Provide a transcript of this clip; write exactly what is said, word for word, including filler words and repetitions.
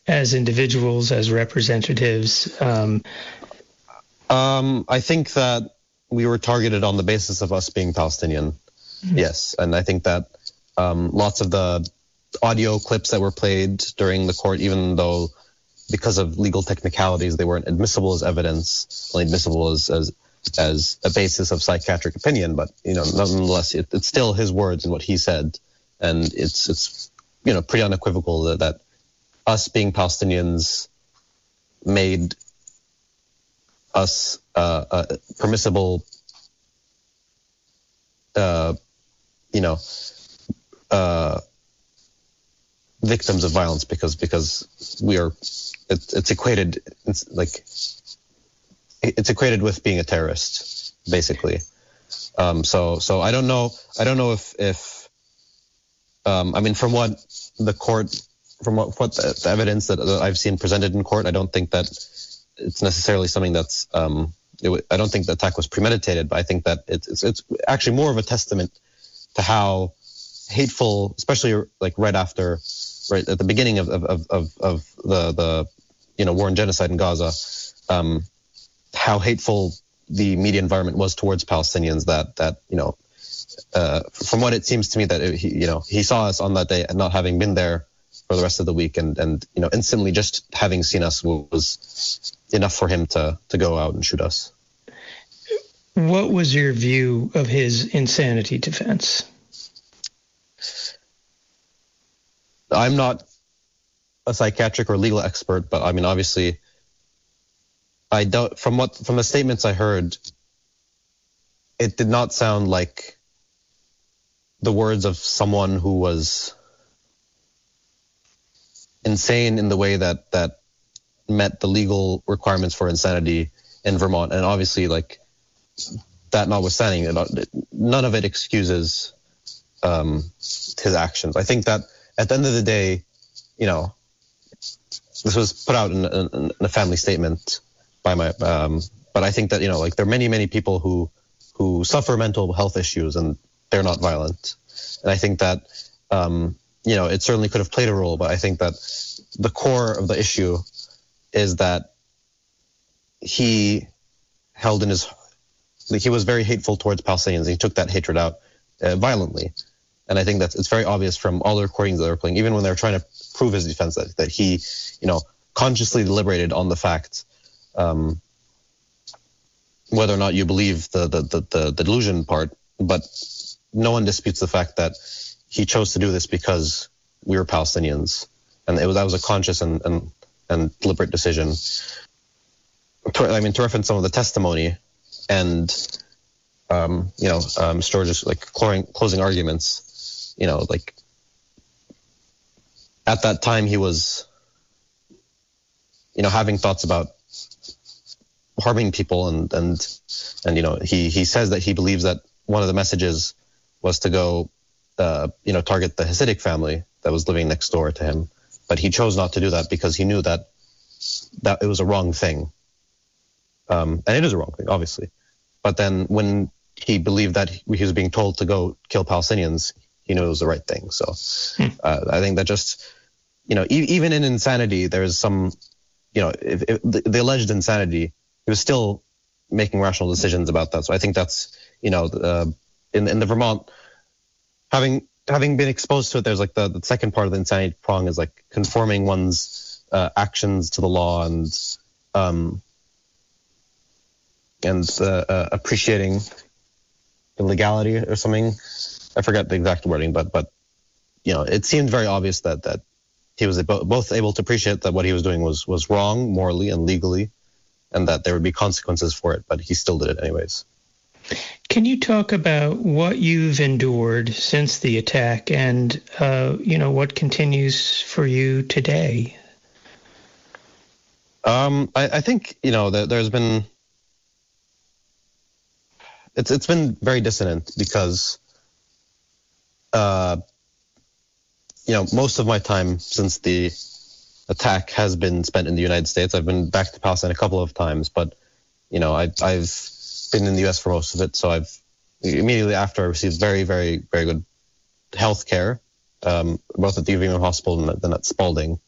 as individuals, as representatives? Um, um, I think that we were targeted on the basis of us being Palestinian. Mm-hmm. Yes, and I think that um, lots of the audio clips that were played during the court, even though because of legal technicalities they weren't admissible as evidence, only admissible as as, as a basis of psychiatric opinion, but you know, nonetheless, it, it's still his words and what he said, and it's it's you know pretty unequivocal that, that us being Palestinians made us uh, uh, permissible, uh, you know, uh, victims of violence because because we are it, it's equated it's like it's equated with being a terrorist, basically. Um, so so I don't know I don't know if if um, I mean from what the court from what, what the, the evidence that, that I've seen presented in court, I don't think that it's necessarily something that's um, it w- I don't think the attack was premeditated, but I think that it's, it's it's actually more of a testament to how hateful, especially like right after, right at the beginning of of of, of the the you know war and genocide in Gaza, um, how hateful the media environment was towards Palestinians. That that you know, uh, from what it seems to me that it, he you know he saw us on that day and not having been there for the rest of the week, and and you know instantly just having seen us was enough for him to to go out and shoot us. What was your view of his insanity defense? I'm not a psychiatric or legal expert, but I mean, obviously, I don't. From what from the statements I heard, it did not sound like the words of someone who was insane in the way that that met the legal requirements for insanity in Vermont, and obviously, like that notwithstanding, none of it excuses um, his actions. I think that at the end of the day, you know, this was put out in, in, in a family statement by my, um, but I think that, you know, like there are many, many people who, who suffer mental health issues and they're not violent. And I think that, um, you know, it certainly could have played a role, but I think that the core of the issue is that he held in his, like he was very hateful towards Palestinians. And he took that hatred out uh, violently. And I think that it's very obvious from all the recordings that they were playing, even when they were trying to prove his defense, that, that he, you know, consciously deliberated on the fact, um, whether or not you believe the, the, the, the, the delusion part, but no one disputes the fact that he chose to do this because we were Palestinians. And it was, that was a conscious and, and, and deliberate decision. To, I mean, to reference some of the testimony and, um, you know, um, George's like closing, closing arguments, you know, like at that time he was, you know, having thoughts about harming people, and and and you know, he he says that he believes that one of the messages was to go, uh, you know, target the Hasidic family that was living next door to him, but he chose not to do that because he knew that that it was a wrong thing, um, and it is a wrong thing, obviously. But then when he believed that he was being told to go kill Palestinians, he knew it was the right thing. So uh, I think that just, you know, e- even in insanity, there's some, you know, if, if the, the alleged insanity, he was still making rational decisions about that. So I think that's, you know, uh, in in the Vermont, having having been exposed to it, there's like the, the second part of the insanity prong is like conforming one's uh, actions to the law and um and uh, uh, appreciating the legality or something. I forget the exact wording, but but you know, it seemed very obvious that that he was both able to appreciate that what he was doing was was wrong morally and legally, and that there would be consequences for it, but he still did it anyways. Can you talk about what you've endured since the attack, and uh, you know, what continues for you today? Um, I, I think you know there, there's been it's it's been very dissonant because. Uh, you know, most of my time since the attack has been spent in the United States. I've been back to Palestine a couple of times, but, you know, I, I've been in the U S for most of it. So I've immediately after I received very, very, very good health care, um, both at the U V M Hospital and then at Spalding.